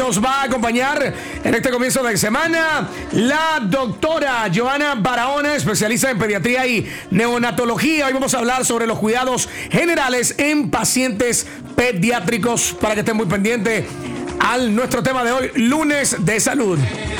nos va a acompañar en este comienzo de semana la doctora Joana Barahona, especialista en pediatría y neonatología. Hoy vamos a hablar sobre los cuidados generales en pacientes pediátricos, para que estén muy pendientes al nuestro tema de hoy, lunes de salud.